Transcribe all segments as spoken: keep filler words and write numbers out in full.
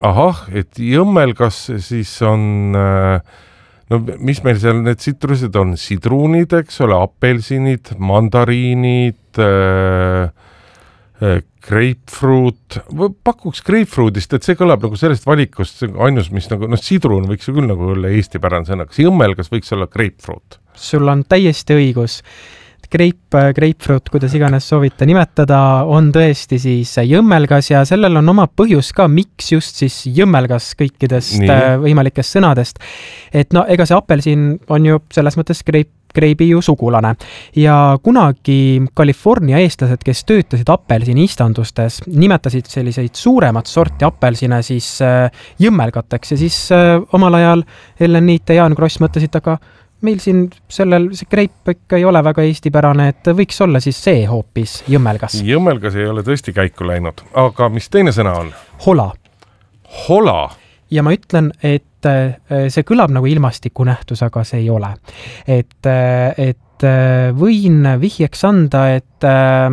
ahah, et Jõmmelgas siis on, no mis meil seal need sitrused on, sidrunid, eks ole, apelsinid, mandariinid, grapefruit, pakuks grapefruitist, et see kõlab nagu sellest valikust, see ainus, mis nagu, noh, sidrun võiks ju küll nagu olla eestipärane sõna, kas Jõmmelgas võiks olla grapefruit? Sul on täiesti õigus. Grape, grapefruit, kuidas iganes soovite nimetada, on tõesti siis Jõmmelgas ja sellel on oma põhjus ka, miks just siis Jõmmelgas kõikidest Nii. võimalikest sõnadest. Et no ega see apelsin on ju selles mõttes grape Greibi ju sugulane ja kunagi California eestlased, kes töötasid apelsini istandustes, nimetasid selliseid suuremat sorti apelsine siis Jõmmelgateks ja siis omal ajal Ellen Niit ja Jaan Kross mõtlesid, aga meil siin sellel, see greip ikka ei ole väga eestipärane, et võiks olla siis see hoopis Jõmmelgas. Jõmmelgas ei ole tõesti käiku läinud, aga mis teine sõna on? Hola. Hola. Ja ma ütlen, et see kõlab nagu ilmastikunähtus, aga see ei ole. Et, et võin vihjeks anda, et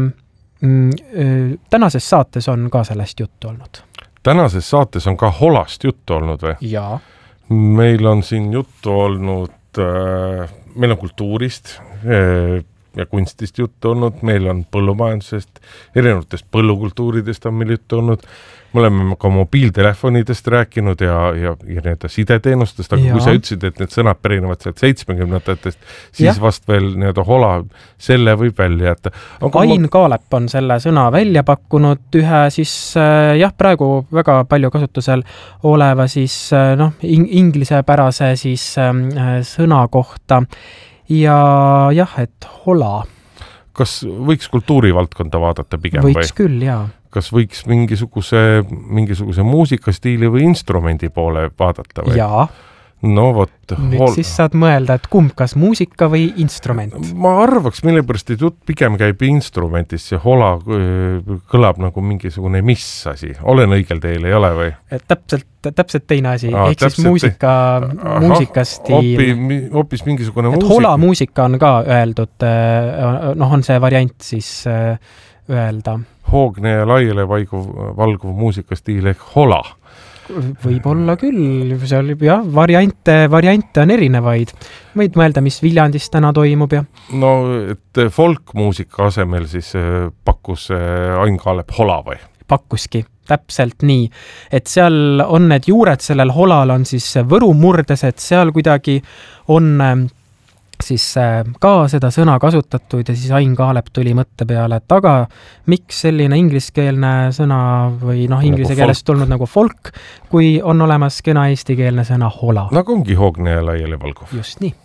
mm, tänases saates on ka sellest juttu olnud. Tänases saates on ka holast juttu olnud või? Jaa. Meil on siin juttu olnud, meil on kultuurist ja kunstist juttu olnud, meil on põllumajandusest, erinevatest põllukultuuridest on meil juttu olnud. Me oleme ka mobiiltelefonidest rääkinud ja, ja, ja nii-öelda sideteenustest, aga ja. Kui sa ütlesid, et need sõnad pärinevad sealt seitsmekümnendatest, siis ja. Vast veel nii-öelda hola, selle võib välja jätta. Aga Ain ma... Kaalep on selle sõna välja pakkunud ühe siis jah, praegu väga palju kasutusel oleva siis noh, inglisepärase siis sõna kohta ja jah, et hola. Kas võiks kultuurivaldkonda vaadata pigem võiks või? Küll, jaa. Kas võiks mingisuguse, mingisuguse muusikastiili või instrumendi poole vaadata või? Jaa. No vot. Nüüd hol... siis saad mõelda, et kumb, kas muusika või instrument? Ma arvaks, mille pärast et jutt pigem käib instrumentist, see hola kõlab nagu mingisugune mis asi. Olen õigel teil, ei ole või? Et täpselt, täpselt teine asi, Aa, ehk siis muusika, Aha, muusikastiil. Hopi, hoopis mingisugune et muusika. Hola muusika on ka öeldud, noh on see variant siis öelda. Hoogne ja laiele vaiguv, valguv muusikastiil ehk hola. Võib-olla küll, see oli jah, variante, variante on erinevaid. Võid mõelda, mis Viljandis täna toimub ja? No, et folkmuusika asemel siis pakkus Ain Kaalep hola või? Pakkuski, täpselt nii. Et seal on need juured, sellel holal on siis Võru murdes, et seal kuidagi on siis ka seda sõna kasutatud ja siis Ain Kaalep tuli mõtte peale, et aga miks selline ingliskeelne sõna või noh, inglise nagu keelest tulnud nagu folk, kui on olemas kena eestikeelne sõna hola. Nagu ongi hoogne ja laiali valguv. Just nii.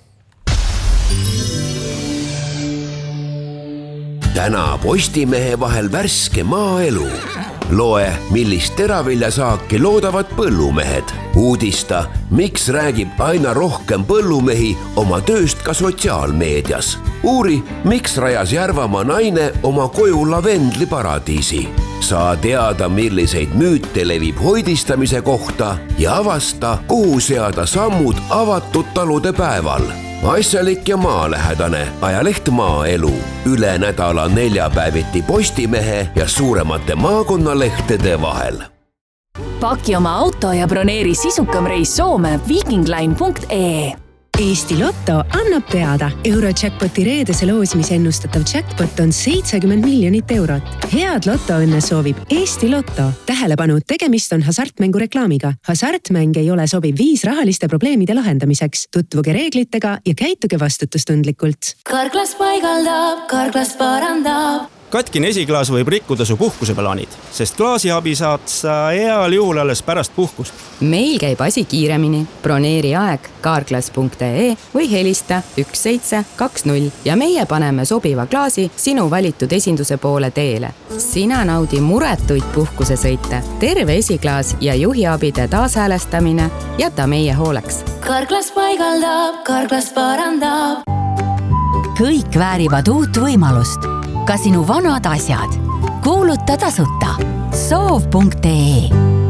Täna Postimehe vahel värske maaelu. Loe, millist teraviljasaaki loodavad põllumehed. Uudista, miks räägib aina rohkem põllumehi oma tööst ka sotsiaalmeedias. Uuri, miks rajas Järvamaa naine oma koju lavendli paradiisi. Saa teada, milliseid müüte levib hoidistamise kohta ja avasta, kuhu seada sammud avatud talude päeval. Asjalik ja maalähedane ajaleht Maaelu. Üle nädala neljapäeviti Postimehe ja suuremate maakonnalehtede vahel. Paki oma auto ja broneeri sisukam reis Soome vikingline punkt ee. Eesti Lotto annab teada. Eurojackpoti reedese loosimise ennustatav jackpot on seitsekümmend miljonit eurot. Head Lottoõnne soovib Eesti Lotto. Tähelepanu, tegemist on hasartmängu reklaamiga. Hasartmäng ei ole sobiv viis rahaliste probleemide lahendamiseks. Tutvuge reeglitega ja käituge vastutustundlikult. Karklas paigaldab, Karklas parandab. Katkine esiklaas võib rikkuda su puhkuseplaanid, sest klaasiabi saad sa heal juhul alles pärast puhkust. Meil käib asi kiiremini. Broneeri aeg karklas punkt ee või helista üks seitse kaks null ja meie paneme sobiva klaasi sinu valitud esinduse poole teele. Sina naudi muretuid puhkusesõite. Terve esiklaas ja juhiabide taashäälestamine jäta meie hooleks. Karklas paigaldab, Karklas parandab. Kõik väärivad uut võimalust. Ka sinu vanad asjad. Kuuluta tasuta. soov punkt ee.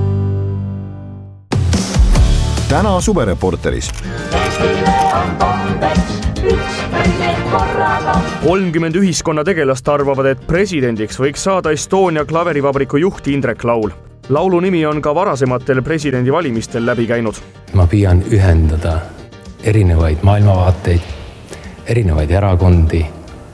Täna suvereporteris. kolmkümmend ühiskonna tegelast arvavad, et presidendiks võiks saada Estonia klaverivabriku juht Indrek Laul. Laulu nimi on ka varasematel presidendivalimistel läbi käinud. Ma püüan ühendada erinevaid maailmavaateid, erinevaid erakondi,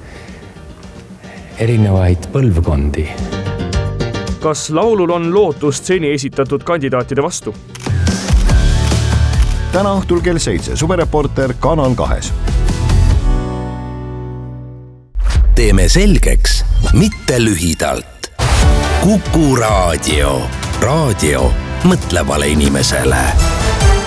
erinevaid põlvkondi. Kas laulul on lootust seni esitatud kandidaatide vastu? Täna õhtul kell seitse Suvereporter Kanal kahes. Teeme selgeks, mitte lühidalt. Kuku raadio. Raadio mõtlevale inimesele.